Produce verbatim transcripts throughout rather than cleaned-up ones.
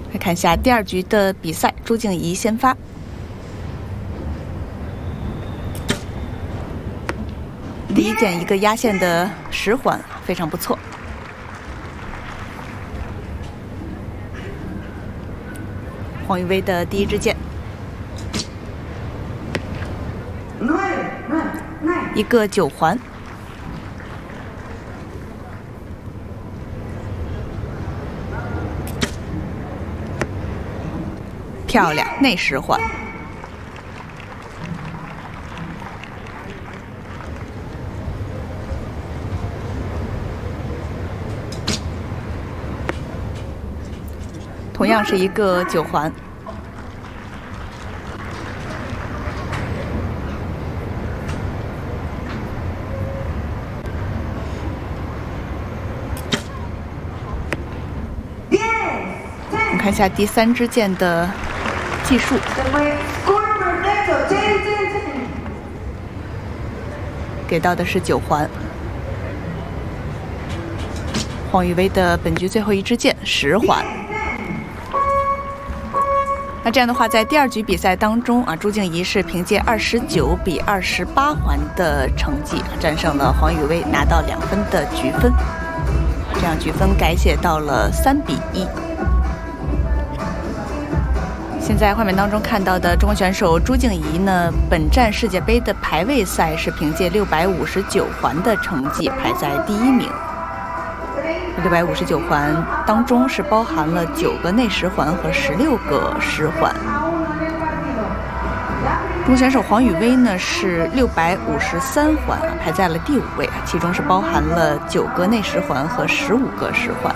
来看一下第二局的比赛，朱静怡先发。第一件一个压线的十环，非常不错。黄雨薇的第一支箭，一个九环，漂亮，内十环。同样是一个九环，我们看一下第三支箭的技术，给到的是九环。黄雨薇的本局最后一支箭十环。那这样的话，在第二局比赛当中啊，朱静怡是凭借二十九比二十八环的成绩战胜了黄雨薇，拿到两分的局分，这样局分改写到了三比一。现在画面当中看到的中国选手朱静怡呢，本站世界杯的排位赛是凭借六百五十九环的成绩排在第一名。六百五十九环当中是包含了九个内十环和十六个十环。中国选手黄雨薇呢是六百五十三环，排在了第五位，其中是包含了九个内十环和十五个十环。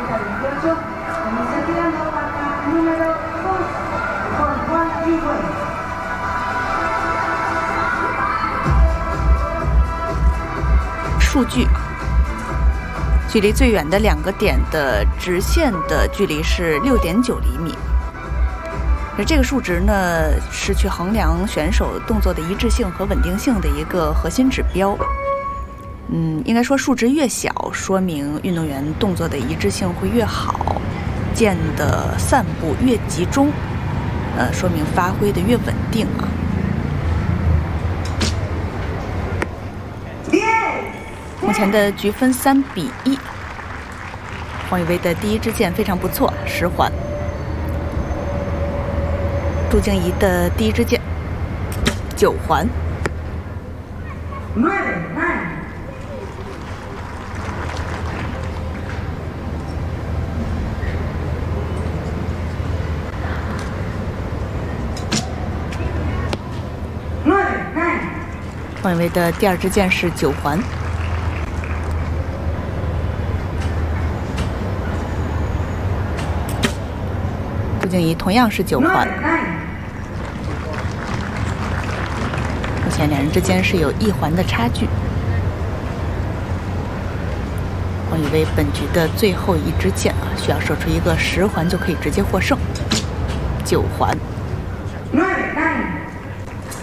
数据。距离最远的两个点的直线的距离是六点九厘米，而这个数值呢是去衡量选手动作的一致性和稳定性的一个核心指标。嗯，应该说数值越小，说明运动员动作的一致性会越好，箭的散布越集中，呃，说明发挥的越稳定啊。目前的局分三比一，黄雨薇的第一支箭非常不错，十环。朱静怡的第一支箭九环。黄雨薇的第二支箭是九环。朱静怡同样是九环，目前两人之间是有一环的差距。黄雨薇本局的最后一支箭啊，需要射出一个十环就可以直接获胜，九环。